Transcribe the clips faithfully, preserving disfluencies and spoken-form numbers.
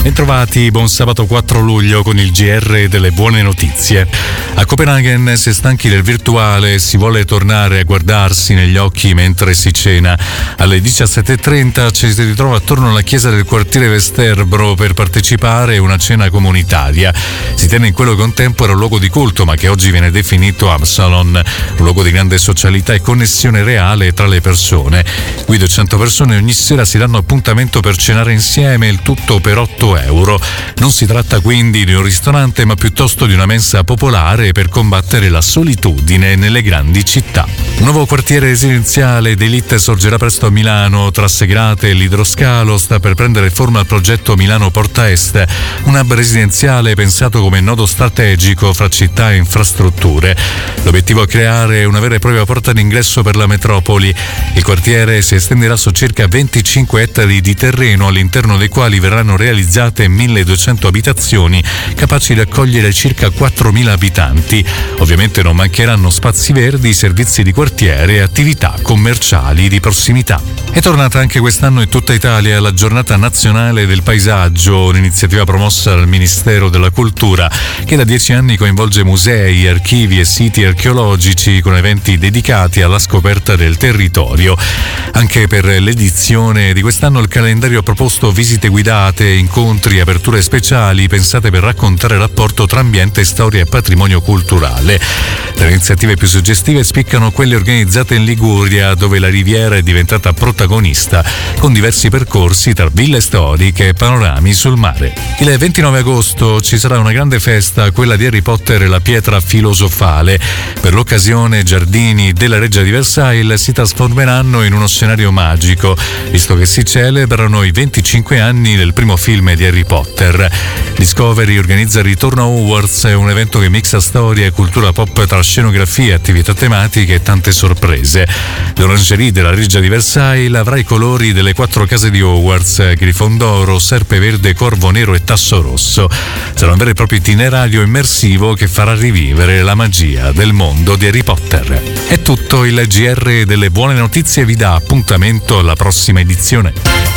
Bentrovati, buon sabato quattro luglio con il G R delle buone notizie. A Copenaghen si è stanchi del virtuale e si vuole tornare a guardarsi negli occhi mentre si cena. Alle diciassette e trenta ci si ritrova attorno alla chiesa del quartiere Vesterbro per partecipare a una cena comunitaria. Si tiene in quello che un tempo era un luogo di culto, ma che oggi viene definito Absalon, un luogo di grande socialità e connessione reale tra le persone. Qui duecento persone ogni sera si danno appuntamento per cenare insieme, il tutto per otto euro. Non si tratta quindi di un ristorante, ma piuttosto di una mensa popolare per combattere la solitudine nelle grandi città. Un nuovo quartiere residenziale d'élite sorgerà presto a Milano. Tra Segrate e l'Idroscalo sta per prendere forma il progetto Milano Porta Est, un hub residenziale pensato come nodo strategico fra città e infrastrutture. L'obiettivo è creare una vera e propria porta d'ingresso per la metropoli. Il quartiere si estenderà su circa venticinque ettari di terreno, all'interno dei quali verranno realizzate milleduecento abitazioni capaci di accogliere circa quattromila abitanti. Ovviamente non mancheranno spazi verdi, servizi di quartiere e attività commerciali di prossimità. È tornata anche quest'anno in tutta Italia la Giornata Nazionale del Paesaggio, un'iniziativa promossa dal Ministero della Cultura che da dieci anni coinvolge musei, archivi e siti archeologici con eventi dedicati alla scoperta del territorio. Anche per l'edizione di quest'anno il calendario ha proposto visite guidate, incontri, aperture speciali pensate per raccontare il rapporto tra ambiente, storia e patrimonio culturale. Tra le iniziative più suggestive spiccano quelle organizzate in Liguria, dove la riviera è diventata protagonista, con diversi percorsi tra ville storiche e panorami sul mare. Il ventinove agosto ci sarà una grande festa, quella di Harry Potter e la pietra filosofale. Per l'occasione, i giardini della Reggia di Versailles si trasformeranno in uno scenario magico, visto che si celebrano i venticinque anni del primo film di Harry Potter. Discovery organizza il Ritorno a Hogwarts, un evento che mixa storia e cultura pop tra scenografie, attività tematiche e tante sorprese. L'orangerie della Reggia di Versailles avrà i colori delle quattro case di Hogwarts: Grifondoro, Serpe Verde, Corvo Nero e Tasso Rosso. Sarà un vero e proprio itinerario immersivo che farà rivivere la magia del mondo di Harry Potter. È tutto, il G R delle buone notizie vi dà appuntamento alla prossima edizione.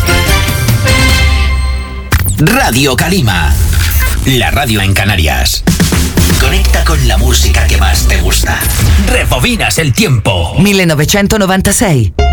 Radio Calima, la radio en Canarias. Conecta con la música que más te gusta. Rebobinas el tiempo. millenovecentonovantasei.